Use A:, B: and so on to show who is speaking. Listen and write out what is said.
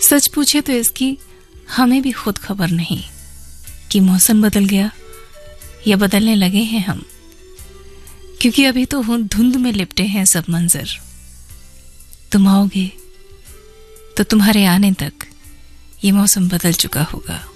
A: सच पूछे तो इसकी हमें भी खुद खबर नहीं कि मौसम बदल गया या बदलने लगे हैं हम, क्योंकि अभी तो धुंध में लिपटे हैं सब मंजर। तुम आओगे तो तुम्हारे आने तक ये मौसम बदल चुका होगा।